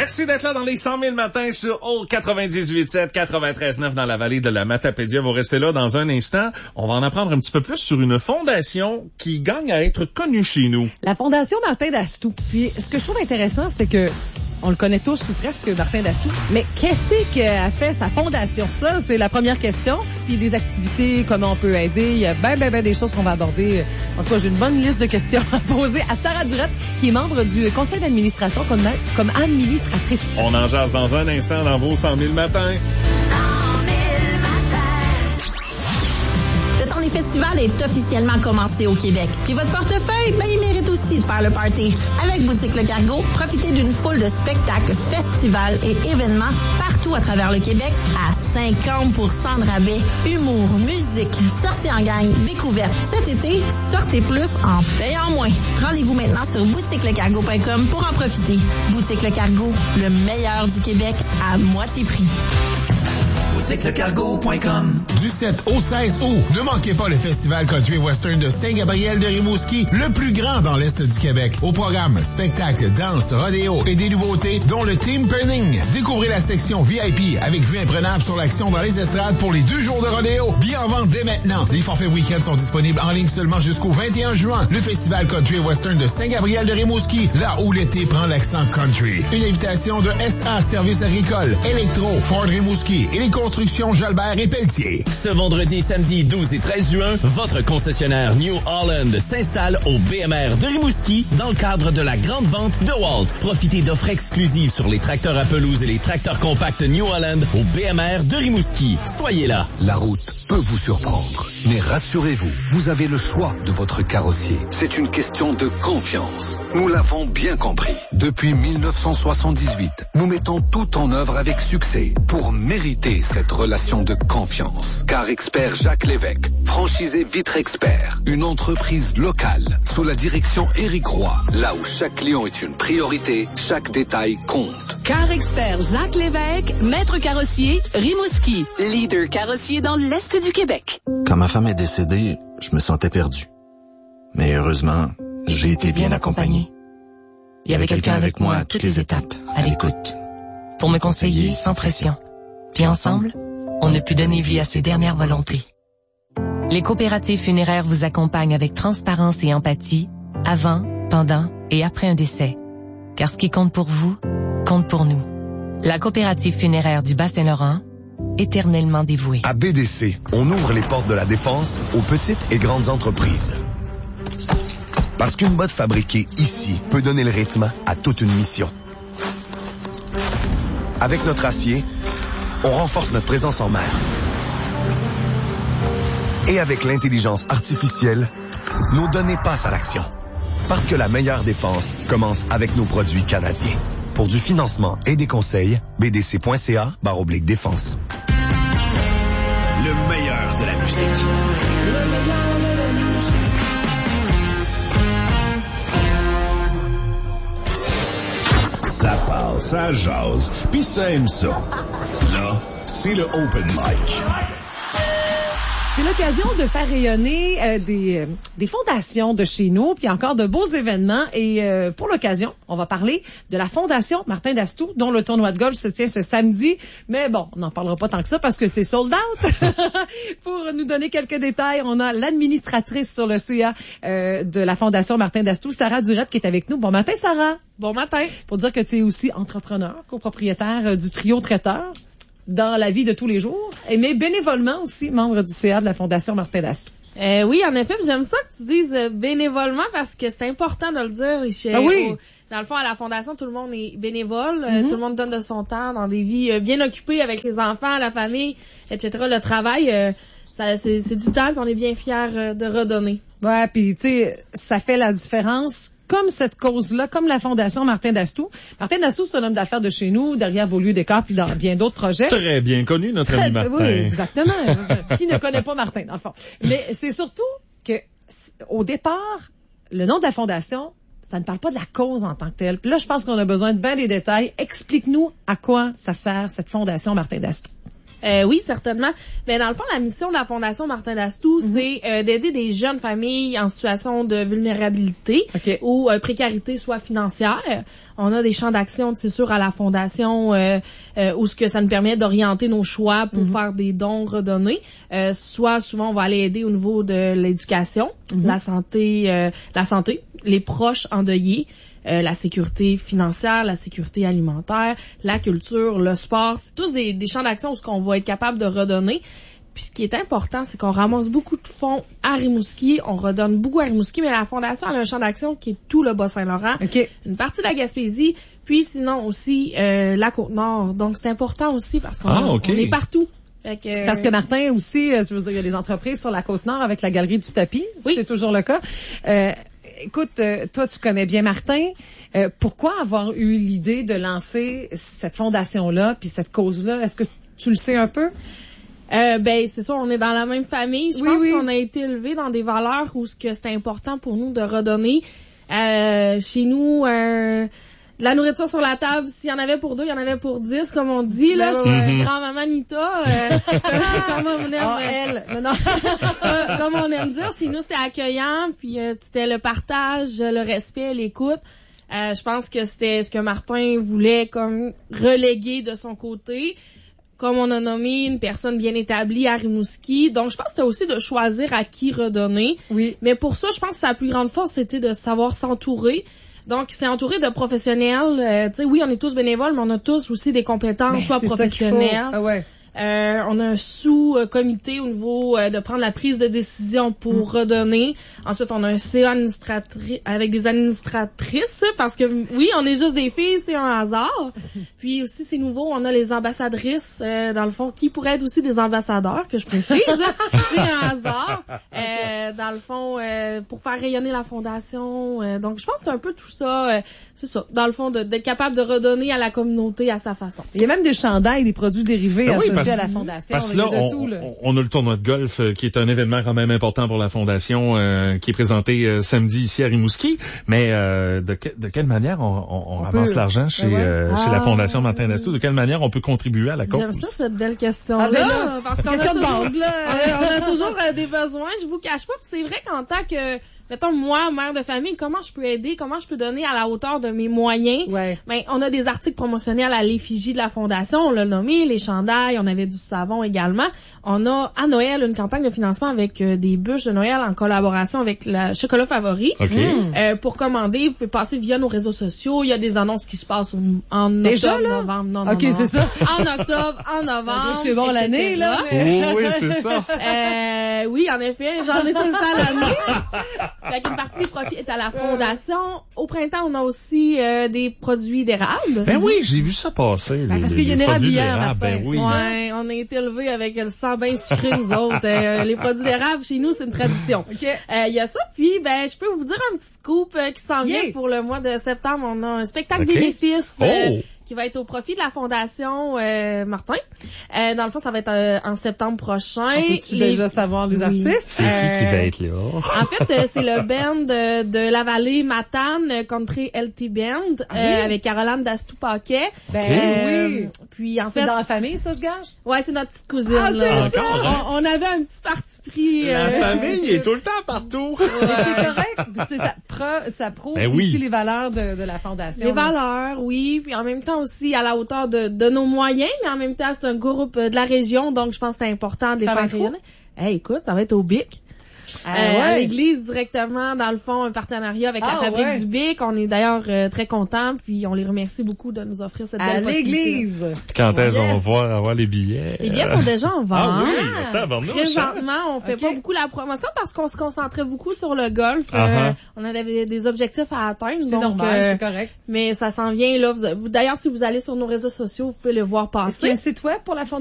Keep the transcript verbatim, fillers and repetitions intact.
Merci d'être là dans les cent mille matins sur Old quatre-vingt-dix-huit sept, quatre-vingt-treize neuf dans la vallée de la Matapédia. Vous restez là dans un instant. On va en apprendre un petit peu plus sur une fondation qui gagne à être connue chez nous. La Fondation Martin Dastou. Puis, ce que je trouve intéressant, c'est que on le connaît tous ou presque, Martin Dastou. Mais qu'est-ce qu'a fait sa fondation? Ça, c'est la première question. Puis des activités, comment on peut aider. Il y a ben, ben, ben des choses qu'on va aborder. En tout cas, j'ai une bonne liste de questions à poser à Sarah Durette, qui est membre du conseil d'administration comme, comme administratrice. On en jase dans un instant dans vos cent mille matins. Le temps des festivals est officiellement commencé au Québec. Puis votre portefeuille, ben, il mérite aussi de faire le party. Avec Boutique Le Cargo, profitez d'une foule de spectacles, festivals et événements partout à travers le Québec à cinquante pour cent de rabais. Humour, musique, sorties en gang, découvertes. Cet été, sortez plus en payant moins. Rendez-vous maintenant sur boutique le cargo point com pour en profiter. Boutique Le Cargo, le meilleur du Québec à moitié prix. boutique le cargo point com. Du sept au seize août, ne manquez pas le Festival Country Western de Saint-Gabriel de Rimouski, le plus grand dans l'Est du Québec. Au programme, spectacles, danse, rodéo et des nouveautés, dont le Team Perning. Découvrez la section V I P avec vue imprenable sur l'action dans les estrades pour les deux jours de rodéo. Billets en vente dès maintenant. Les forfaits week-end sont disponibles en ligne seulement jusqu'au vingt et un juin. Le Festival Country Western de Saint-Gabriel de Rimouski, là où l'été prend l'accent country. Une invitation de S A Services agricoles, Electro, Ford Rimouski et les Construction Jalbert et Pelletier. Ce vendredi, samedi douze et treize juin, votre concessionnaire New Holland s'installe au B M R de Rimouski dans le cadre de la grande vente de Walt. Profitez d'offres exclusives sur les tracteurs à pelouse et les tracteurs compacts New Holland au B M R de Rimouski. Soyez là. La route peut vous surprendre, mais rassurez-vous, vous avez le choix de votre carrossier. C'est une question de confiance. Nous l'avons bien compris. Depuis mille neuf cent soixante-dix-huit, nous mettons tout en œuvre avec succès pour mériter cette relation de confiance. Car Expert Jacques Lévesque, franchisé Vitre Expert, une entreprise locale sous la direction Éric Roy, là où chaque client est une priorité, chaque détail compte. Car Expert Jacques Lévesque, maître carrossier, Rimouski, leader carrossier dans l'Est du Québec. Quand ma femme est décédée, je me sentais perdu. Mais heureusement, j'ai été bien accompagné. Il y avait quelqu'un avec moi à toutes les étapes, à l'écoute, pour me conseiller sans pression. Puis ensemble, on a pu donner vie à ses dernières volontés. Les coopératives funéraires vous accompagnent avec transparence et empathie, avant, pendant et après un décès. Car ce qui compte pour vous, compte pour nous. La coopérative funéraire du Bas-Saint-Laurent, éternellement dévouée. À B D C, on ouvre les portes de la défense aux petites et grandes entreprises. Parce qu'une botte fabriquée ici peut donner le rythme à toute une mission. Avec notre acier, on renforce notre présence en mer. Et avec l'intelligence artificielle, nos données passent à l'action. Parce que la meilleure défense commence avec nos produits canadiens. Pour du financement et des conseils, b d c point c a barre oblique défense. Le meilleur de la musique. Le meilleur de la musique. Ça parle, ça jase, pis ça aime ça. Là, c'est le open mic. C'est l'occasion de faire rayonner euh, des, euh, des fondations de chez nous, puis encore de beaux événements. Et euh, pour l'occasion, on va parler de la Fondation Martin Dastou, dont le tournoi de golf se tient ce samedi. Mais bon, on n'en parlera pas tant que ça parce que c'est sold out. Pour nous donner quelques détails, on a l'administratrice sur le C A euh, de la Fondation Martin Dastou, Sarah Durette, qui est avec nous. Bon matin, Sarah. Bon matin. Pour dire que tu es aussi entrepreneur, copropriétaire euh, du trio traiteur dans la vie de tous les jours, et mais bénévolement aussi membre du C A de la Fondation Martin Dastou. Euh, oui, en effet, j'aime ça que tu dises euh, bénévolement parce que c'est important de le dire. Chez, ah oui. Au, dans le fond, à la Fondation, tout le monde est bénévole, mm-hmm. euh, tout le monde donne de son temps dans des vies euh, bien occupées avec les enfants, la famille, et cetera. Le travail, euh, ça, c'est, c'est du temps qu'on est bien fiers euh, de redonner. Ouais, puis tu sais, ça fait la différence. Comme cette cause-là, comme la Fondation Martin Dastou. Martin Dastou, c'est un homme d'affaires de chez nous, derrière Beaulieu Descartes, puis dans bien d'autres projets. Très bien connu, notre Très, ami Martin. Oui, exactement. Qui ne connaît pas Martin, dans le fond? Mais c'est surtout que, au départ, le nom de la Fondation, ça ne parle pas de la cause en tant que telle. Puis là, je pense qu'on a besoin de bien des détails. Explique-nous à quoi ça sert, cette Fondation Martin Dastou. Euh, oui, certainement. Ben dans le fond, la mission de la Fondation Martin Dastou, Mm-hmm. c'est euh, d'aider des jeunes familles en situation de vulnérabilité okay. ou euh, précarité, soit financière. On a des champs d'action, c'est sûr, à la Fondation euh, euh, où ce que ça nous permet d'orienter nos choix pour mm-hmm. faire des dons redonnés. Euh, soit souvent, on va aller aider au niveau de l'éducation, mm-hmm. la santé, euh, la santé, les proches endeuillés. Euh, la sécurité financière, la sécurité alimentaire, la culture, le sport, c'est tous des, des champs d'action où ce qu'on va être capable de redonner. Puis ce qui est important, c'est qu'on ramasse beaucoup de fonds à Rimouski, on redonne beaucoup à Rimouski, mais la Fondation elle a un champ d'action qui est tout le Bas-Saint-Laurent, okay. une partie de la Gaspésie, puis sinon aussi euh, la Côte-Nord. Donc c'est important aussi parce qu'on ah, okay. on est partout. Fait que, Parce que Martin aussi, je veux dire, il y a des entreprises sur la Côte-Nord avec la Galerie du Tapis, oui. c'est toujours le cas. Euh, Écoute, euh, toi, tu connais bien Martin. Euh, pourquoi avoir eu l'idée de lancer cette fondation-là, puis cette cause-là? Est-ce que tu le sais un peu? Euh, ben, c'est sûr, on est dans la même famille. Je oui, pense oui. qu'on a été élevés dans des valeurs où ce que c'est important pour nous de redonner. Euh, chez nous, euh, la nourriture sur la table, s'il y en avait pour deux, il y en avait pour dix, comme on dit, là. Ben, Chez ouais. grand-maman Nita, euh, comme on aime, oh, elle. Non, non. comme on aime dire, chez nous, c'était accueillant, puis euh, c'était le partage, le respect, l'écoute. Euh, je pense que c'était ce que Martin voulait comme reléguer de son côté. Comme on a nommé une personne bien établie à Rimouski. Donc, je pense que c'était aussi de choisir à qui redonner. Oui. Mais pour ça, je pense que sa plus grande force, c'était de savoir s'entourer. Donc, c'est entouré de professionnels. Euh, tu sais, oui, on est tous bénévoles, mais on a tous aussi des compétences, ben, soit professionnelles. Ah ouais. Euh, on a un sous-comité au niveau euh, de prendre la prise de décision pour mmh. redonner. Ensuite, on a un C A administratrice avec des administratrices parce que oui, on est juste des filles, c'est un hasard. Puis aussi, c'est nouveau, on a les ambassadrices euh, dans le fond qui pourraient être aussi des ambassadeurs, que je précise. C'est un hasard. Euh, dans le fond, euh, pour faire rayonner la fondation. Euh, donc, je pense que c'est un peu tout ça. Euh, c'est ça. Dans le fond, de, d'être capable de redonner à la communauté à sa façon. Il y a même des chandails, des produits dérivés ben oui, associés parce, à la fondation. Parce que là, on, tout, là. On, on a le tournoi de golf euh, qui est un événement quand même important pour la fondation euh, qui est présenté euh, samedi ici à Rimouski. Mais euh, de, que, de quelle manière on, on, on, on ramasse peut... l'argent chez, ben ouais. euh, ah, chez la Fondation Martin Dastou? De quelle manière on peut contribuer à la cause? J'aime ça, cette belle question-là. Ah, ben là parce qu'on question a toujours, de base, là. on a toujours euh, des besoins, je vous cache pas. Puis c'est vrai qu'en tant que... Mettons, moi, mère de famille, comment je peux aider, comment je peux donner à la hauteur de mes moyens? Ouais. Ben, on a des articles promotionnels à l'effigie de la Fondation, on l'a nommé, les chandails, on avait du savon également. On a, à Noël, une campagne de financement avec euh, des bûches de Noël en collaboration avec le Chocolat Favori. Okay. Euh, pour commander, vous pouvez passer via nos réseaux sociaux. Il y a des annonces qui se passent en, en Déjà, octobre, là? novembre. Non, non, OK, non. c'est ça. En octobre, en novembre. C'est bon l'année, là. Mais... Oui, oui, c'est ça. Euh, oui, en effet, j'en ai tout le temps l'année. Fait qu'une partie des profits est à la Fondation. Au printemps, on a aussi euh, des produits d'érable. Ben oui, j'ai vu ça passer. Ben les, parce qu'il y a une érable hier, ben oui. Ouais, on a été élevés avec le sang bien sucré, nous autres. Euh, les produits d'érable, chez nous, c'est une tradition. Il okay. euh, y a ça, puis ben je peux vous dire un petit scoop euh, qui s'en vient yeah. pour le mois de septembre. On a un spectacle okay. bénéfice. Oh. Euh, qui va être au profit de la Fondation euh, Martin. Euh, dans le fond, ça va être euh, en septembre prochain. On peut-tu les... déjà savoir les artistes? Oui. C'est euh... qui qui va être là? En fait, euh, c'est le band de, de la vallée Matane Country L T Band ah, euh, oui. avec Caroline Dastou-Paquet. Ben euh, oui. Puis en c'est fait, dans la famille, ça, je gage? Ouais, c'est notre petite cousine. Ah, là. Encore, hein? on, on avait un petit parti pris. La euh... famille est tout le temps partout. Ouais. C'est correct. C'est ça, pre, ça prouve ben oui. ici les valeurs de, de la Fondation. Les là. valeurs, oui. Puis en même temps aussi à la hauteur De, de nos moyens, mais en même temps, c'est un groupe de la région, donc je pense que c'est important de les faire rayonner. Hey, écoute, ça va être au Bic. Ah, euh, ouais. À l'église directement, dans le fond, un partenariat avec ah, la fabrique ouais. du Bic. On est d'ailleurs euh, très contents, puis on les remercie beaucoup de nous offrir cette belle possibilité. À l'église. Quand est-ce yes. qu'on va pouvoir avoir les billets? Les billets sont déjà en vente. Ah oui, attends, présentement, on fait okay. pas beaucoup la promotion parce qu'on se concentrait beaucoup sur le golf. Uh-huh. Euh, on avait des objectifs à atteindre. C'est donc, normal, euh, c'est correct. Mais ça s'en vient là. Vous, vous, d'ailleurs, si vous allez sur nos réseaux sociaux, vous pouvez le voir passer. Est-ce qu'il y a un site web pour la Fondation?